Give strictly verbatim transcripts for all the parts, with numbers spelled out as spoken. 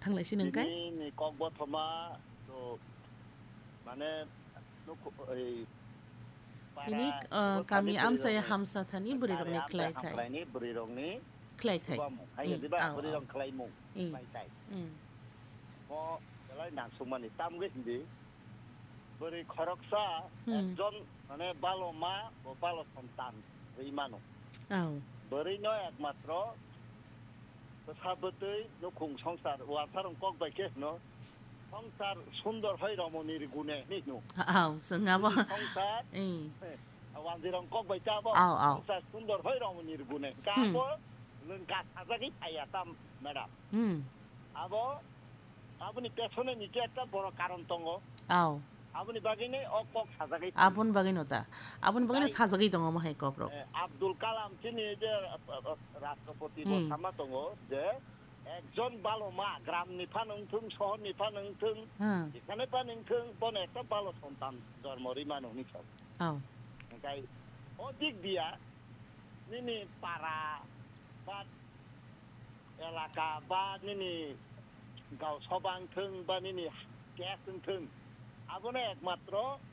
थांलायसै नोंखाय ini kok botoma to mane nuku ei ini para kami amcaya hamsa thani buri rongni khlai thai khlaini buri rongni khlai thai subamu hai diba buri rong khlaimu khlai thai mo jalai nang sumani tamge hindi buri khoroksa ekjon mane balo ma o balo santan reimano aw buri no ekmatro সাবতই নখুং সংসার ওয়াসারং cock বাইকে ন সংসার সুন্দর হয় রমণীর গুণে নিনু আও সঙ্গাবো সংসার এই ওয়ানজিরং কক বাই চাবো আও আও সংসার সুন্দর হয় রমণীর গুণে কাবো লঙ্কা সাজাগি থাইয়া তাম ম্যাডাম হুম আবো আপনি পেছনে নিচে একটা বড় কারণ তঙ্গ আও আপনি বাগিনে অকক সাজাগি আপন বাগিনতা আপন বাগিনে সাজাগি দङ মহাই কপ্র আব্দুল কালাম চিনি যে রাষ্ট্রপতি বসামা দङ যে একজন ভালো মা গ্রাম নিফা নংথুং শহর নিফা নংথুং এখানে পা নংথুং বন একটা ভালো সন্তান জন্মরি মানুষ নিছক আও তাই অধিক দিয়া নিনি পাড়া বা এলাকা বা নিনি গাঁও সবাংথুং বা নিনি গ্যাসথুং আবনে একমাত্র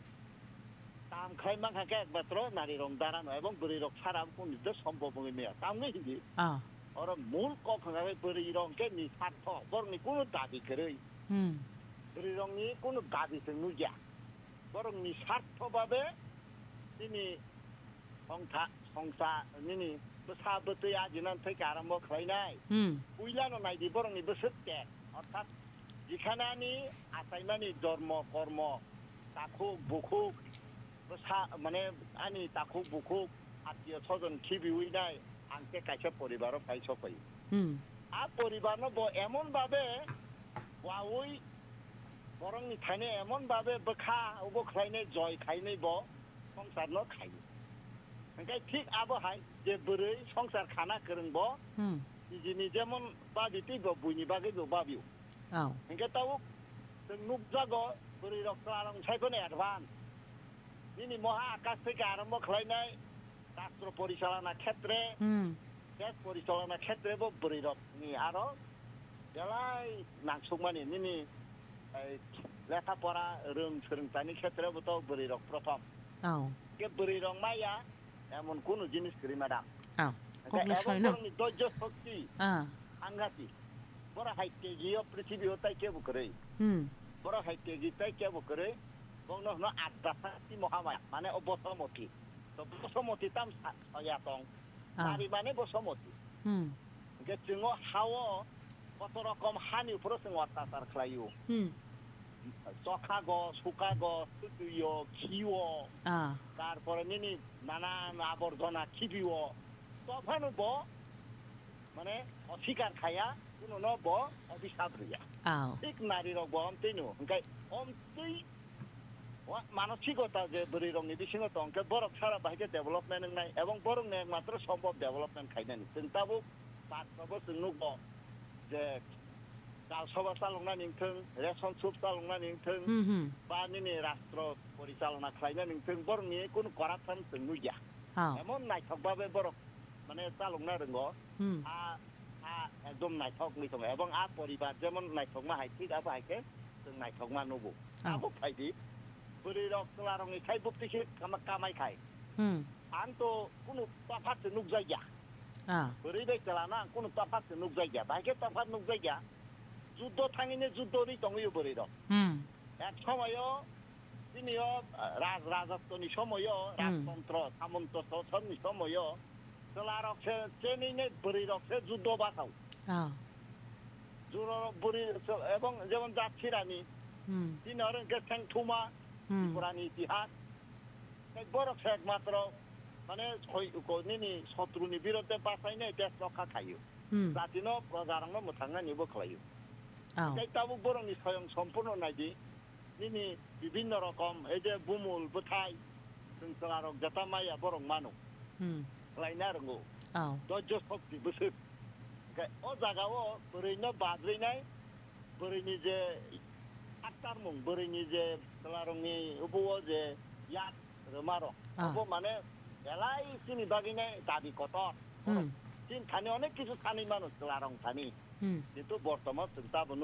তাম খাইমা খাকে একমাত্র নারী রং দাঁড়ানো এবং বুড়ি রং ছাড়া কোন নির্দেশ সম্ভব নয় তামনে হিন্দি ওর মূল কখনো বুড়ি রংকে নি স্বার্থ বরং কোনো দাবি করে বুড়ি রংনি কোনো দাবি নুজা বরং নি স্বার্থভাবে তিনি সংসার সংসার নিনি সাবতই আজিনান থেকে আরম্ভ খাইনাই উইলানো নাইদি বরং নি বসত অর্থাৎ যেখানে আসাইমানি জন্ম কর্ম তাকুক বুকুক মানে আনি তাকুক বুকুক আত্মীয় স্বজন খিবিউইনাই আনকে কাছে পরিবারও পাইছ পাই আর পরিবার এমন ভাবে ওই বরং খাইনে এমন ভাবে বখা উবো খাইনে জয় খাইনে ব সংসার ন খাই ওখানে ঠিক আবহাই যে बोरै সংসার খানা করব নিজে যেমন বাবিতি বইনি বাগে বাবিও আও engke tau जों नुकजागो बोरै रक्तआरं साइखने एडभान्स निनि महा आकाश থেকে আরম্ভ খাইনাই রাষ্ট্র পরিচালনা ক্ষেত্রে দেশ পরিচালনা ক্ষেত্রে बोरै রকনি আরো বেলাই নাংসুকমানি নিনি লেখাপড়া রং সোलोंथायनि ক্ষেত্রেও তো बोरै রক প্রথম আও কে बोरै রং মাইয়া এমন কোন জিনিস করি ম্যাডাম আও কমপ্লিশন ন ধৈর্য শক্তি আঙ্গাতি বড় হাইতে গিয়ে পৃথিবী হতাই কে বুকরে হুম বড় হাইতে গিয়ে কে বুকরে বংন হন আদ্দাসাতি মহামায়া মানে অবসমতি তো বসমতি তাম সয়াতং নারী মানে বসমতি হুম গে जोङो হাও কত রকম হানি উপর जों অত্যাচার খালাইও হুম চখাগ সুকাগ সুতুইও খিও তারপরে নিনি নানান আবর্জনা খিবিও তখনও ব মানে অস্বীকার খায়া কোনো নব অভিশাপ রিয়া ঠিক নারী রব অন্তেইনো ওখানে অন্তেই মানসিকতা যে বুড়ি রংনি বিসিঙত অঙ্কে বরক সারা বাহিকে ডেভেলপমেন্ট নাই এবং বরং একমাত্র সম্ভব ডেভেলপমেন্ট খাইনানি जों তাবো বাস্তবও जों नुब যে গাঁও সভা চালনা নিংথों রেশন সুপ চালনা নিংথों বা নিনি রাষ্ট্র পরিচালনা খাইনা নিংথों বরং নি কোনো করাপশন जों নুইয়া এমন নাইথকভাবে বরক মানে চালনা রঙ আ আ একদম নাইথক নিথক এবং আ পরিবার যেমন নাইথক মা হাইতি আবো হাইকে जों নাইথক মা নুব আবো ফাইদি বুড়ি রক্তলা রঙি খাই বুপতিকে কামাই খাই আন তো কোনো তফাৎ নুক জায়গা বুড়ি বেচলা না কোনো তফাৎ নুক জায়গা বাইকে তফাৎ নুক জায়গা যুদ্ধ থাঙিনে যুদ্ধরই দঙিও বুড়ি রক এক সময় তিনিও রাজ রাজত্বনি সময় রাজতন্ত্র সামন্ত শাসননি সময় চলা রক্ষে চেনিনে বুড়ি রক্ষে যুদ্ধ বাঁচাও বুড়ি এবং যেমন যাচ্ছি রানী তিনি হরেনকে সেংথুমা পুরানি ইতিহাস বড় একমাত্র মানে নিনি শত্রুনি বিরুদ্ধে বাঁচাইনে দেশ রক্ষা খাইও জাতিনো প্রজারঙ্গ মোথাঙ্গা নিবো খাইও তাবো বরংনি স্বয়ং সম্পূর্ণ নাইদি নিনি বিভিন্ন রকম এই যে বুমুল বুথাই जों চলারক জেতা মাইয়া বরং মানো লাইনা রঙো ধৈর্য শক্তি বসে ও জায়গাও बोरैनो बाद्रायनाय बोरैनि जे आक्टार मुं बोरैनि जे चलारंनि उबो जे याद रमारो उबो माने এলাই চিনি বাগিনে দাবি কত তিন খানি অনেক কিছু খানি মানুষ চলারং খানি কিন্তু বর্তমান চিন্তা